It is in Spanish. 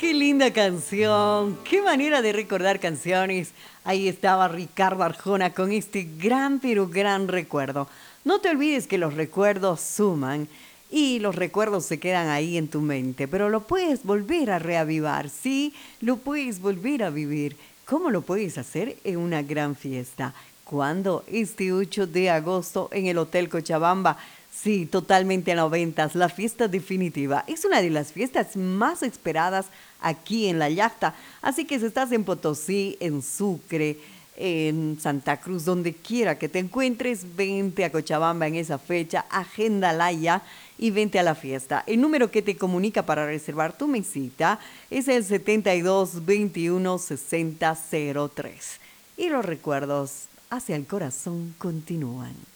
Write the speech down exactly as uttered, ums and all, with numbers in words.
Qué linda canción, qué manera de recordar canciones. Ahí estaba Ricardo Arjona con este gran pero gran recuerdo. No te olvides que los recuerdos suman y los recuerdos se quedan ahí en tu mente, pero lo puedes volver a reavivar, sí, lo puedes volver a vivir. ¿Cómo lo puedes hacer? En una gran fiesta. ¿Cuándo? Este ocho de agosto en el Hotel Cochabamba. Sí, totalmente a noventas, la fiesta definitiva. Es una de las fiestas más esperadas aquí en La Yacta. Así que si estás en Potosí, en Sucre, en Santa Cruz, donde quiera que te encuentres, vente a Cochabamba en esa fecha, agéndala ya y vente a la fiesta. El número que te comunica para reservar tu mesita es el setenta y dos veintiuno sesenta cero tres. Y los recuerdos hacia el corazón continúan.